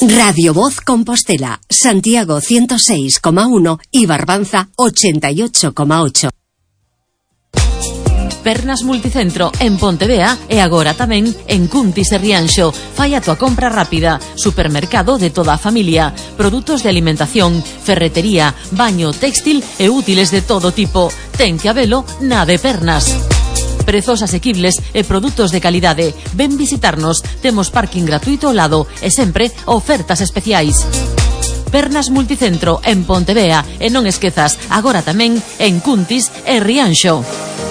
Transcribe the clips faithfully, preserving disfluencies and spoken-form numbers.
Radio Voz Compostela, Santiago ciento seis coma uno y Barbanza ochenta y ocho coma ocho. Pernas Multicentro en Pontevea e agora tamén en Cuntis e Rianxo. Fai a tua compra rápida. Supermercado de toda a familia. Produtos de alimentación, ferretería, baño, textil e útiles de todo tipo. Ten que habelo na de Pernas. Prezos asequibles e produtos de calidade. Ven visitarnos. Temos parking gratuito ao lado e sempre ofertas especiais. Pernas Multicentro en Pontevea e non esquezas, agora tamén en Cuntis e Rianxo.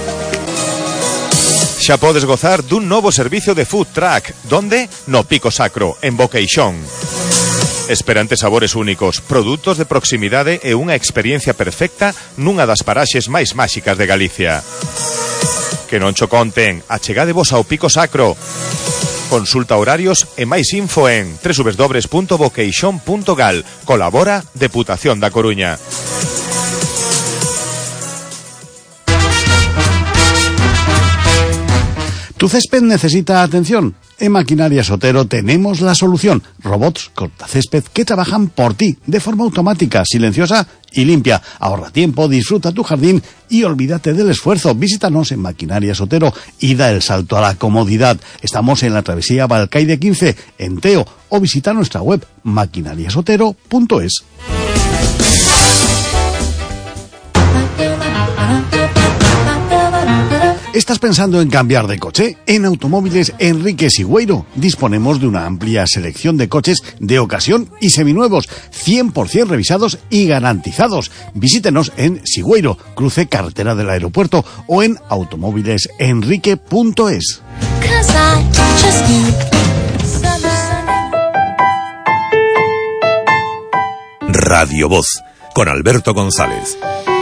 Xa podes gozar dun novo servicio de food truck. Donde? No Pico Sacro, en Boqueixón. Esperantes sabores únicos, produtos de proximidade e unha experiencia perfecta nunha das paraxes máis máxicas de Galicia. Que non cho conten, achegadevos ao Pico Sacro. Consulta horarios e máis info en doble u doble u doble u punto boqueixón punto gal. Colabora Deputación da Coruña. ¿Tu césped necesita atención? En Maquinarias Otero tenemos la solución. Robots cortacésped que trabajan por ti de forma automática, silenciosa y limpia. Ahorra tiempo, disfruta tu jardín y olvídate del esfuerzo. Visítanos en Maquinarias Otero y da el salto a la comodidad. Estamos en la travesía Balcaide quince, en Teo, o visita nuestra web maquinarias otero punto es. ¿Estás pensando en cambiar de coche? En Automóviles Enrique Sigüeiro disponemos de una amplia selección de coches de ocasión y seminuevos, cien por ciento revisados y garantizados. Visítenos en Sigüeiro, cruce carretera del aeropuerto, o en automóviles enrique punto es. Radio Voz, con Alberto González.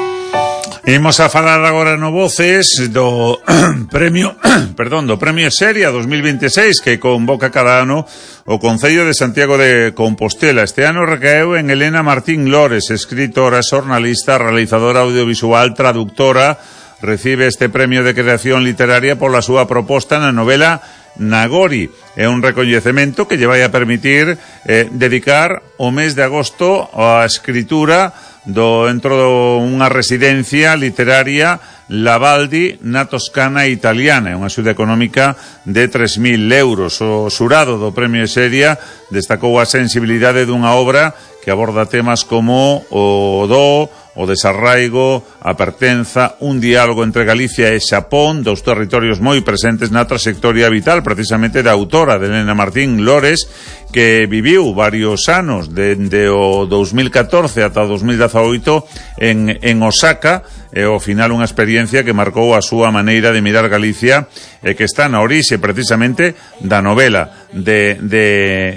Imos a falar agora no Voces do premio, perdón, do Premio Seria dos mil veintiséis que convoca cada ano o Concello de Santiago de Compostela. Este ano recaeu en Elena Martín Lores, escritora, xornalista, realizadora audiovisual, traductora. Recibe este premio de creación literaria pola súa proposta na novela Nagori. É un recoñecemento que lle vai a permitir eh, dedicar o mes de agosto á escritura do dentro dunha residencia literaria Lavaldi na Toscana italiana, é unha axuda económica de tres mil euros. O xurado do Premio Seria destacou a sensibilidade dunha obra que aborda temas como o do, o desarraigo, a pertenza, un diálogo entre Galicia e Xapón, dos territorios moi presentes na trayectoria vital precisamente da autora, de Elena Martín Lores, que viviu varios anos, dende o dos mil catorce ata o dos mil dezaoito en, en Osaka, e ao final unha experiencia que marcou a súa maneira de mirar Galicia e que está na orixe precisamente da novela de, de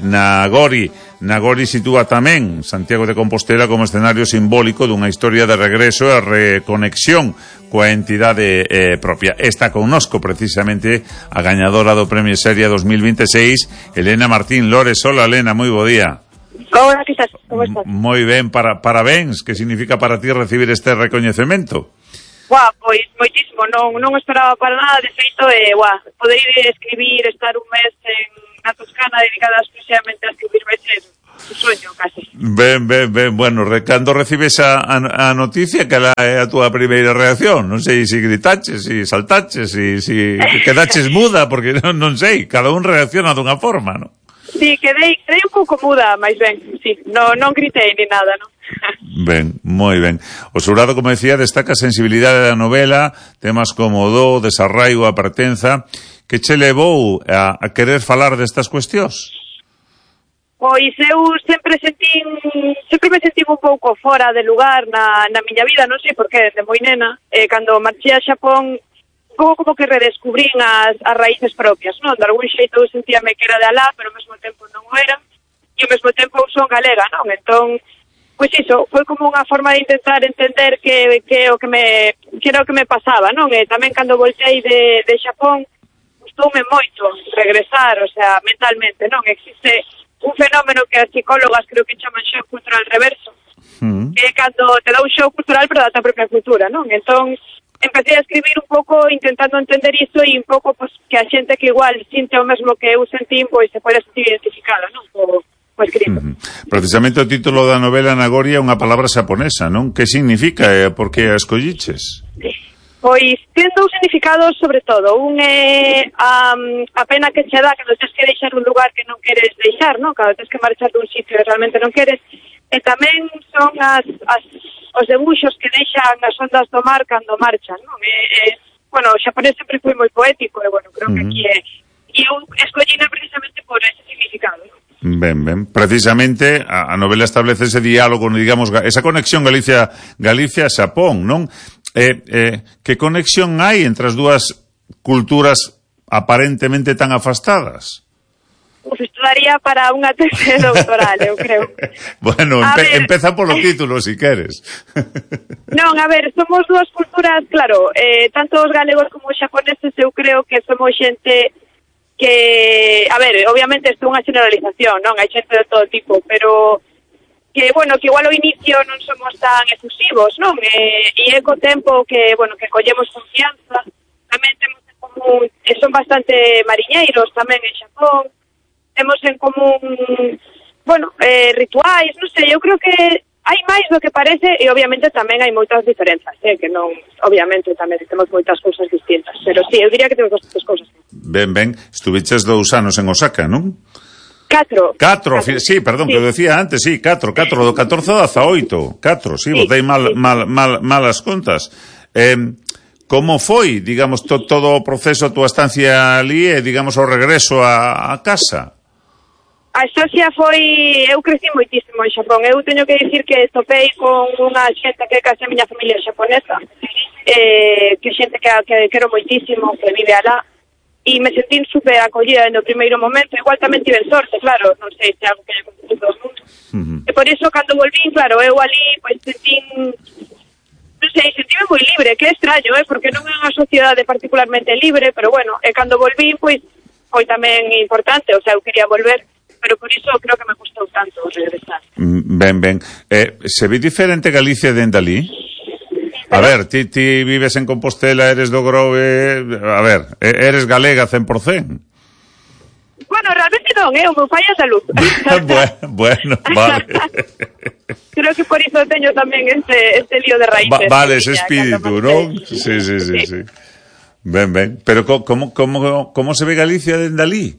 Nagori. Nagori sitúa tamén Santiago de Compostela como escenario simbólico dunha historia de regreso e reconexión coa entidade eh, propia. Está connosco precisamente a gañadora do Premio Seria dos mil veintiséis, Elena Martín Lores. Hola, Elena, moi bo día. Hola, que estás? Como estás? Moi ben, para, parabéns. Que significa para ti recibir este recoñecemento? Guau, pois moitísimo, non, non esperaba para nada, de feito, eh, guau, poder ir escribir, estar un mes en na Toscana dedicada exclusivamente a escribir veces, un sueño casi. Ben, ben, ben, bueno, cando recibes a, a, a noticia, que la é a túa primeira reacción? Non sei se gritaches, se saltaches, se si quedaches muda, porque non, non sei, cada un reacciona dunha forma, non? Sí, quedei, quedei un pouco muda, máis ben, sí, non, non gritei ni nada, non? Ben, moi ben. O xurado, como decía, destaca a sensibilidade da novela, temas como o do, desarraigo, a pertenza. Que che levou a, a querer falar destas cuestións? Pois eu sempre sentín, sempre me sentín un pouco fora de lugar na, na miña vida, non sei por qué, desde moi nena. Eh, cando marchei a Xapón, un pouco como que redescubrín as, as raíces propias, non? De algún xeito eu sentíame que era de alá, pero ao mesmo tempo non o era. E ao mesmo tempo eu son galega, non? Entón, pois iso, foi como unha forma de intentar entender que, que o que me, que era o que me pasaba, non? E tamén cando voltei de, de Xapón, gustoume moito regresar, o sea, mentalmente, non? Existe un fenómeno que as psicólogas creo que chaman shock cultural reverso, mm. que é cando te dá un shock cultural pero da tua propia cultura, non? Entón, empecé a escribir un pouco intentando entender iso e un pouco pues, que a xente que igual sinte o mesmo que eu sentín, pois se pode sentir identificada, non? Co, o escrito. Uh-huh. Precisamente o título da novela Nagoria é unha palabra xaponesa, non? Que significa e por que a escolliches? Pois ten dous significados sobre todo. Un é um, a pena que che dá cando tens que deixar un lugar que non queres deixar, non? Cando tens que marchar dun sitio que realmente non queres. E tamén son as, as, os debuxos que deixan as ondas do mar cando marchan, non? E, e, bueno, o xaponés sempre foi moi poético e, bueno, creo que aquí é... E eu escollina precisamente por ese significado, non? Ben, ben. Precisamente a, a novela establece ese diálogo, digamos, esa conexión Galicia Galicia-Xapón, non? Eh, eh, que conexión hai entre as dúas culturas aparentemente tan afastadas? Uf, estudaría para unha tese doctoral, eu creo. Bueno, empe ver, empeza polo título, si queres. Non, a ver, somos dúas culturas, claro, eh, tanto os galegos como os xaponeses, eu creo que somos xente que, a ver, obviamente isto é unha generalización, non? Hai xente de todo tipo, pero que, bueno, que igual ao inicio non somos tan efusivos, non? E, e é co tempo que, bueno, que collemos confianza. Tamén temos en común, e son bastante mariñeiros tamén en Xapón. Temos en común, bueno, eh, rituais, non sei, eu creo que hai máis do que parece e obviamente tamén hai moitas diferenzas, eh, que non, obviamente tamén temos moitas cousas distintas, pero sí, eu diría que temos bastantes cousas. Ben, ben, estuviches dous anos en Osaka, non? Catro. Catro, catro. Sí, perdón, sí. Que eu decía antes, sí, catro, catro, do catorce ao dezaoito, catro, sí, sí, botei mal, sí. mal, mal, malas contas. Eh, como foi, digamos, to, todo o proceso, a túa estancia ali e, digamos, o regreso a, a casa? A estancia foi, eu crecí moitísimo en Xapón, eu teño que dicir que topei con unha xente que é case a miña familia xaponesa, eh, que xente que, que quero moitísimo, que vive alá, e me sentín super acollida no primeiro momento. Igual tamén tive sorte, claro, non sei se é algo que lle acontece a todo o mundo. Uh-huh. E por iso, cando volvín, claro, eu ali, pois, sentín, non sei, sentíme moi libre, que é extraño, eh, porque non é unha sociedade particularmente libre, pero bueno, e cando volvín, pois, foi tamén importante, o sea, eu quería volver, pero por iso creo que me gustou tanto regresar. Ben, ben. Eh, se ve diferente Galicia dende ali? A ver, ti, ti vives en Compostela, eres do Grove, a ver, eres galega cen por cen? Bueno, realmente non, eh, o meu pai é andaluz. bueno, bueno, vale. Creo que por iso teño tamén este, este lío de raíces. Va, vale, ese espírito, non? Sí, sí, sí, sí, sí. Ben, ben. Pero como, como, como se ve Galicia dende ali?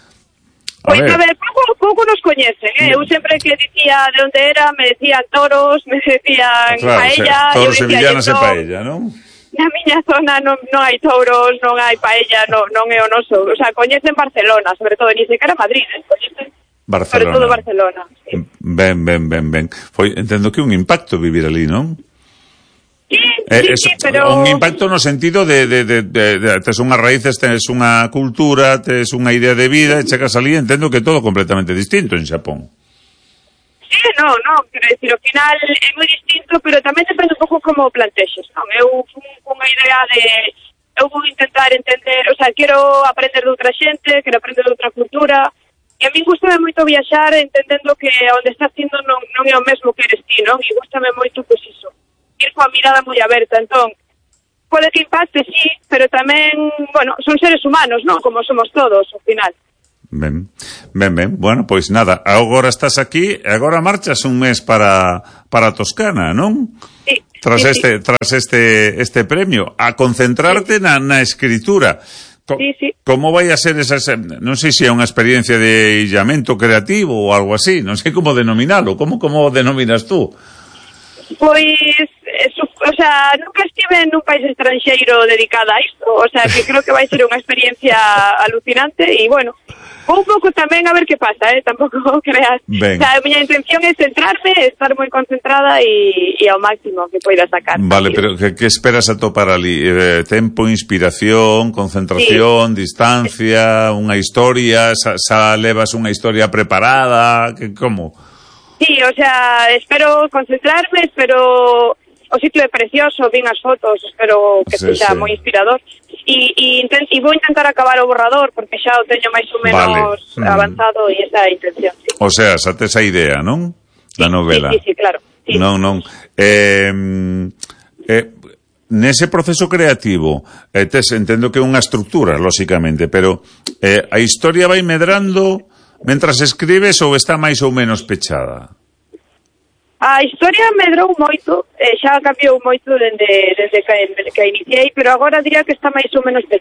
Pois, a ver, pouco, pouco nos coñecen, eh? Eu sempre que dicía de onde era, me decían toros, me decían claro, paella... O sea, toros sevillanas e paella, non? Na miña zona non, non hai touros, non hai paella, non, non é o noso. O sea, coñecen Barcelona, sobre todo, ni sequera Madrid, eh? Coñecen Barcelona. Sobre todo Barcelona. Sí. Ben, ben, ben, ben. Foi, entendo que un impacto vivir ali, non? Sí, eh, sí, es, sí, pero... Un impacto no sentido de, de, de, de, de tes unhas raíces, tes unha cultura, tes unha idea de vida, e chegas ali, entendo que todo completamente distinto en Xapón. Sí, no, no, quero dicir, ao final é moi distinto, pero tamén depende un pouco como plantexes, non? Eu fui con unha idea de... Eu vou intentar entender, o sea, quero aprender de outra xente, quero aprender de outra cultura, e a mí gustame moito viaxar entendendo que onde estás indo non, non é o mesmo que eres ti, non? E gustame moito, pois iso, ir coa mirada moi aberta, entón, pode que impacte, sí, pero tamén, bueno, son seres humanos, non? Como somos todos, ao final. Ben, ben, ben, bueno, pois nada, agora estás aquí, agora marchas un mes para, para Toscana, non? Sí. Tras sí, este, sí. tras este, este premio, a concentrarte sí. na, na escritura. Co sí, sí. Como vai a ser esa, non sei se é unha experiencia de illamento creativo ou algo así, non sei como denominalo, como, como denominas tú? Pois, eso, o sea, nunca estive nun país estranxeiro dedicada a isto, o sea, que creo que vai ser unha experiencia alucinante e, bueno, un pouco tamén a ver que pasa, eh, tampouco creas. Ben. O sea, a miña intención é centrarme, estar moi concentrada e, e ao máximo que poida sacar. Vale, pero que, que esperas atopar ali? Eh, tempo, inspiración, concentración, sí. distancia, unha historia, xa, xa levas unha historia preparada, que, como? Sí, o sea, espero concentrarme, espero... O sitio é precioso, vin as fotos, espero que sí, sexa sí. moi inspirador. E, e, intent, e vou intentar acabar o borrador, porque xa o teño máis ou menos vale. avanzado e esa é a intención. Sí. O sea, xa tes a idea, non? Da sí, novela. Sí, sí, sí, claro. Sí. Non, non. Eh, eh, nese proceso creativo, eh, tes, entendo que é unha estructura, lóxicamente, pero eh, a historia vai medrando mentras escribes ou está máis ou menos pechada? A historia medrou moito, eh, xa cambiou moito dende, dende que, que iniciei, pero agora diría que está máis ou menos pechada.